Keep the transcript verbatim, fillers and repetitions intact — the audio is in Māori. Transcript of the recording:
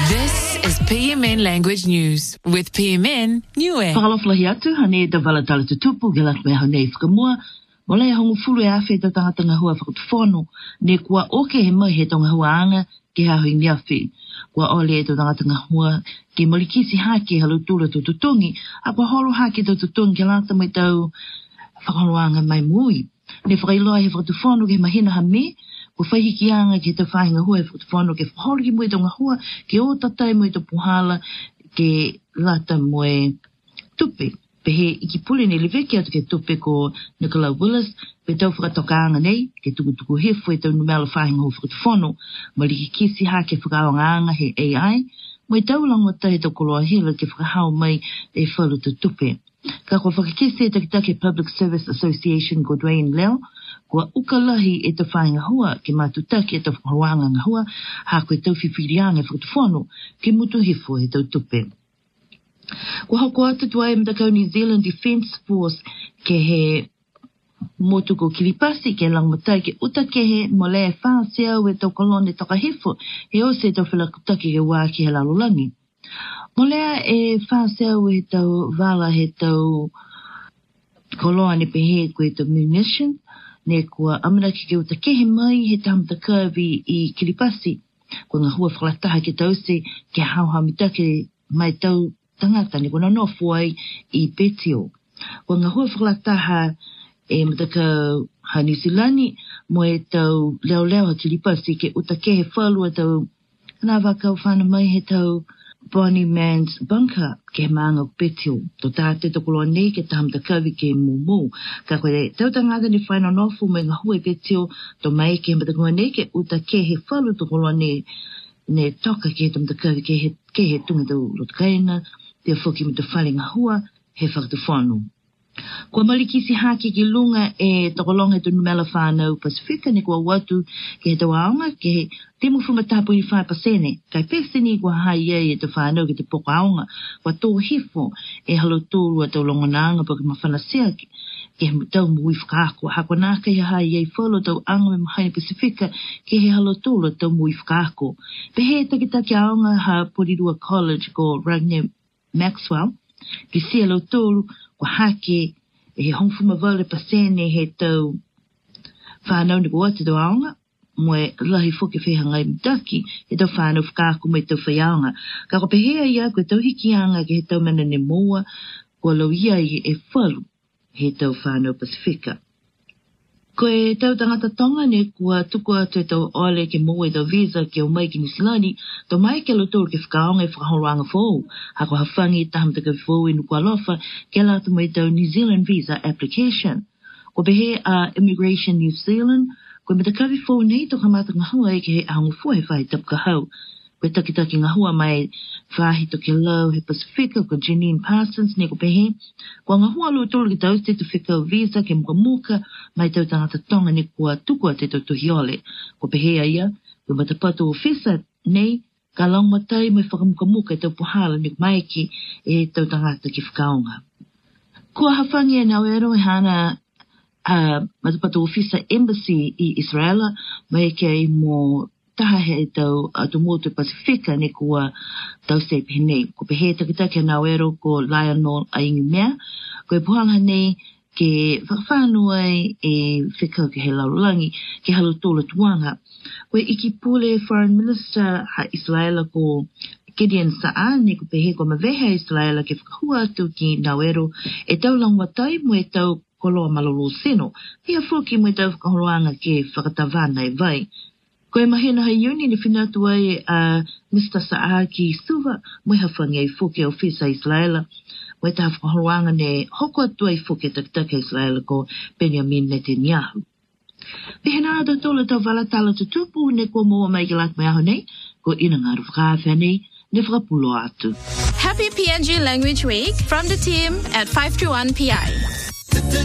This is P M N Language News with P M N Niue. Whakalofalahi atu, hane da walatala tutupu, gelat mea hane whakamua. Mole hongu fulu e awhi ta tangata hua whakatufono, ne kua oke he mai he tonga hua anga, ke hahui ni awhi. Kua ole e to tangata hua, ke malikisi hake halutula tu tutungi, a kua holo hake tu tutungi, ke lata mai tau whakaloanga mai mui. Ne whakailoa he whakatufono ke mahina ha me, ko whahiki anga ke te whahinga hua e whakatufono ke whaholo ki mui tonga hua, ke o tatai mui to puhala, ke lata mui tupe. Pehe iki pule ne leveki atu ke tupe ko Nicola Willis, pe tau whakatokaanga nei, ke tukutuku hefo e tau numela whahinga hua whakatufono, maliki kisi ha ke whakaongaanga he A I, mai tau langota he tau koloa hila ke whakahau mai e whalu te tupe. Ka kua whakakisi e takitake Public Service Association ko Dwayne Leo, kua ukalahi e te whainga hua ke matutaki e te whakaroanga nga hua, ha koe tau whiwhirianga e whakatufono ke mutu hefo he tau tupe. Kua hoko atu tuai mtakau New Zealand Defence Force ke he motu ko Kiripati ke langmatai ke utakehe mo le whaasea e tau kolone toka hefo he o se tau whalakutaki ke wā ki he lalolangi. Mo lea e whaasea e tau wala he tau koloane pehe koe tau munition, ne kua amaraki ke utakehe mai he tamta kirwi i Kiripati, kua ngā hua whalataha ke tau se ke hauhamitake mai tau tangata ni kona nofu ai i Petio. Kua ngā hua whalataha e mataka ha New Zealandi mo e tau leo leo ha Kiripati ke utakehe whalua tau nā wakau whana mai he tau Bonnie Man's Bunker ke maanga Petio. To tāte to koloa nei ke tahamta kawi ke mumu. Ka koe tau tangata ni whaina nofu me ngā hua Petio to mai ke mataka nei ke utakehe whalu to koloa nei ne toka ke tahamta kawi ke he, ke he tunga tau rotkaina te whoki me te whalinga hua, he whakatuwhanu. Kua malikisi haki ki lunga e tokolonga tu numela whanau Pasifika ne kua watu ke he tawaonga ke he temu whumatapu i whai pasene. Kai pesini kua hai e te whanau ke te pokaonga, kua tō hifo e halo tōru a tau longonanga pa ke mawhanasea ke he tau mui whakaako. Hako nāka i hai e wholo tau anga me mahaini Pasifika ke he halo tōru a tau mui whakaako. Pe he takitaki aonga ha Porirua College ko Ragne Maxwell, ki sia lo tōru, kua hake, e he hongfuma wale pasene he tau whanau ni kua te tau aonga, moe lahi whoke whehangai mtaki, he tau whanau whakaako me tau whaiaonga. Ka ko pehea ia, koe tau hikianga ke he tau mana ne moa, kua lau ia i e whalu, he tau whanau Pasifika. Koe tau tangata tonga ne kua tuku atu e tau ole ke moe tau visa ke o mai ki New Zealand, tau mai ke lo tōru ke whakaonga e whakahoroanga fōu. Hako hawhangi e tahamta ke fōu e nuku alofa ke lata mai tau New Zealand visa application. Ko behe a uh, Immigration New Zealand, koe me te kawi fōu nei to kamata ngā hua e ke he ahangu fōu he whai tapka hau. Koe takitaki ngā hua mai whahi to ke lau he Pasifika ko Janine Parsons ne ko pehe. Kua ngā hua lua tōru ki tau te tu whikau visa ke muka muka mai tau tangata tonga ne kua tukua te tau tuhiole. Ko pehe ia, koe matapatu o whisa nei, ka lau matai mai whakamuka muka e tau puhala ne maiki e tau tangata ki whakaonga. Kua hawhangi e nau ero e hana uh, matapatu o whisa embassy i Israela mai ke i mo taha he tau atu motu Pasifika ne kua tau sepe nei. Ko pehe takitaki nau ero ko Lionel Aingi mea, ko e puhala nei ke whakawhanua e whikau ke he laulangi ke halu tōla tuanga. Ko e iki pule Foreign Minister ha Israela ko Gideon Sa'a ne ko pehe ko maweha Israela ke whakahua atu ki nau ero e tau langwatai mo e tau koloa malolo seno. Hea fuki mo e tau whakahoroanga ke whakatawana e vai. Ko e mahina hai iuni ni whinatu ai a uh, Mister Sa'a ki Suva, mo e hawhangi ai fuke o Fisa Israela, mo e ta whakahoanga ne hoko atu ai fuke takitaka Israela ko Benjamin Netanyahu. Pehena ata tola tau walatala tutupu ne ko moa mai ki lat mai aho nei, ko ina ngā rufakawhia nei, ne whakapulo atu. Happy P N G Language Week from the team at five two one P I.